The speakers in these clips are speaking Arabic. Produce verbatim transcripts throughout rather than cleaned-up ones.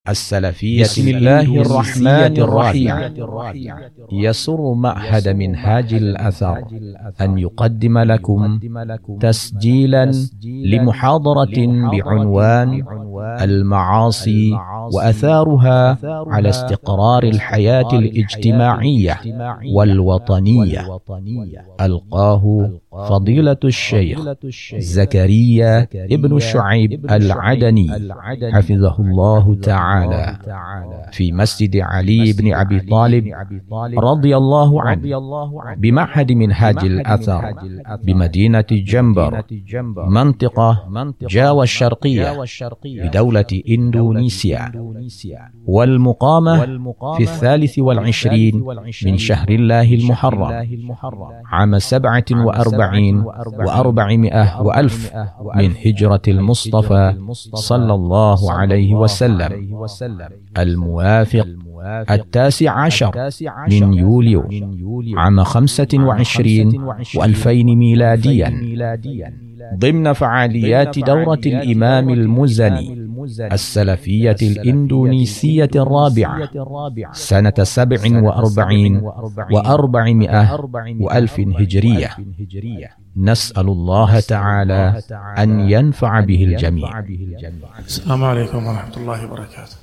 السلفية. بسم الله الرحمن الرحيم. يسر معهد منهاج الأثر أن يقدم لكم تسجيلا لمحاضرة بعنوان المعاصي وأثارها على استقرار الحياة الاجتماعية والوطنية. ألقاه فضيلة الشيخ زكريا ابن شعيب العدني حفظه الله تعالى في مسجد علي بن أبي طالب رضي الله عنه بمعهد منهاج الأثر بمدينة جنبر منطقة جاوة الشرقية بدولة إندونيسيا، والمقامة في الثالث والعشرين من شهر الله المحرم عام سبعة وأربعين وأربعمائة وألف من هجرة المصطفى صلى الله عليه وسلم، الموافق التاسع عشر من يوليو عام خمسة وعشرين وألفين ميلاديا، ضمن فعاليات دورة الإمام المزني السلفية الإندونيسية الرابعة سنة سبع وأربعين وأربعمائة وألف هجرية. نسأل الله تعالى أن ينفع به الجميع. السلام عليكم ورحمة الله وبركاته.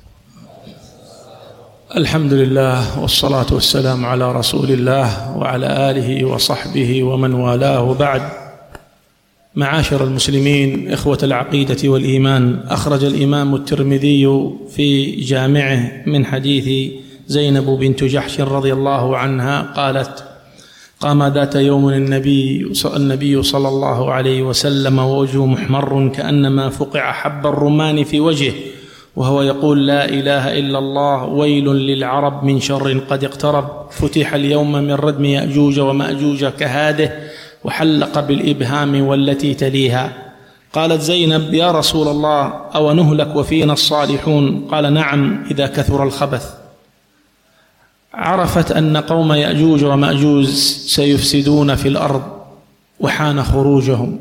الحمد لله والصلاة والسلام على رسول الله وعلى آله وصحبه ومن والاه، وبعد. معاشر المسلمين، إخوة العقيدة والإيمان، أخرج الإمام الترمذي في جامعه من حديث زينب بنت جحش رضي الله عنها قالت: قام ذات يوم النبي النبي صلى الله عليه وسلم ووجهه محمر كأنما فقع حب الرمان في وجهه، وهو يقول: لا إله إلا الله، ويل للعرب من شر قد اقترب، فتح اليوم من ردم يأجوج ومأجوج كهاده، وحلق بالإبهام والتي تليها. قالت زينب: يا رسول الله، أو نهلك وفينا الصالحون؟ قال: نعم، إذا كثر الخبث. عرفت أن قوم يأجوج ومأجوج سيفسدون في الأرض وحان خروجهم،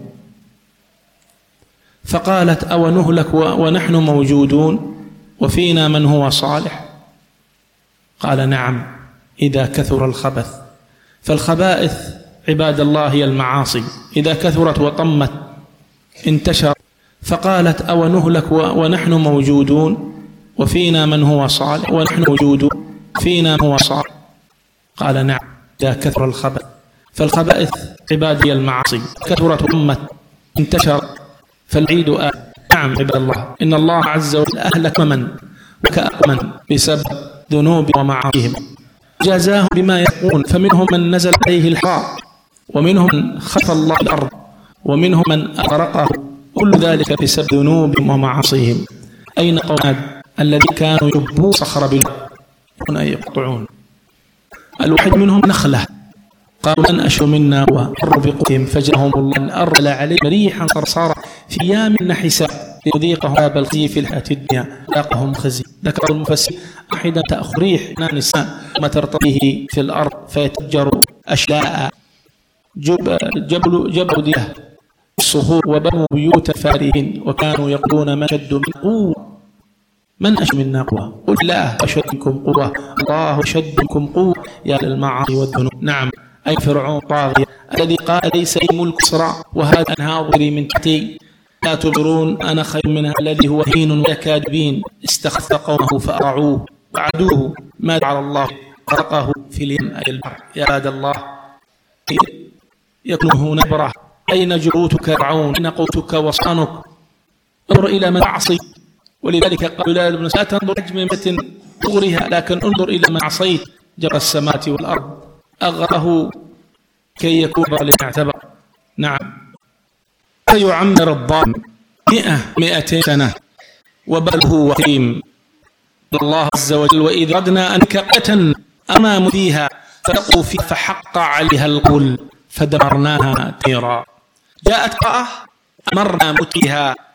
فقالت: أو نهلك ونحن موجودون وفينا من هو صالح؟ قال: نعم، إذا كثر الخبث. فالخبائث عباد الله هي المعاصي، إذا كثرت وطمت انتشر. فقالت: أو نهلك ونحن موجودون وفينا من هو صالح ونحن موجودون فينا من هو صالح؟ قال: نعم، إذا كثر الخبث. فالخبائث عباد هي المعاصي، كثرت وطمت انتشر. فالعيد آه. نعم عباد الله، إن الله عز وجل أهلك من وكأمن بسبب ذنوب ومعاصيهم، جازاهم بما يقول. فمنهم من نزل عليه الحار، ومنهم من خف الله الأرض، ومنهم من أغرقه، كل ذلك بسبب ذنوبهم ومعاصيهم. أين قوم الذين كانوا يبون صخر بالأرض هنا يقطعون؟ الواحد منهم نخلة، قالوا: من أشهر منا ومر بقوتهم، فجاءهم الله أن أرسل عليهم ريحا صرصارا في أيام نحسات ليذيقهم عذاب الخزي في الحياة الدنيا ذاقهم خزي. ذكر المفسر: أحدا تأخذ ريح نساء ما ترتقيه في الأرض فيتفجر أشلاء، جبل جبل جبل ديه الصخور، وبنوا بيوت فارهين، وكانوا يقولون: من أشد من قوة، من أشد منا قوة؟ قل: لا أشد منكم قوة، الله أشد منكم قوة يا للمعاصي والذنوب. نعم، أي فرعون طاغية الذي قال: ليس لي ملك صراع وهذا أنهار تجري من تحتي، لا تبصرون أنا خير منها الذي هو هين ويكاد بين. استخف قومه فأطاعوه وعدوه، ما جعل الله خلقه في اليم أي البحر. يا عباد الله، يكنه نبره. أين جروتك فرعون؟ أين قوتك وصانك؟ انظر إلى من تعصي. ولذلك قال بلال بن سعد: لا تنظر أجمة طورها، لكن انظر إلى من عصيت. جرى السماوات والأرض أغره كي يكون لنعتبر. نعم، فيعمر الظالم مئة مئتين سنة وبله وخيم. الله عز وجل: وإذ ردنا أنك قتن أمام فيها فلقوا فيها فحق عليها القول فدمرناها تدميرا. جاءت قاء أمرنا متيها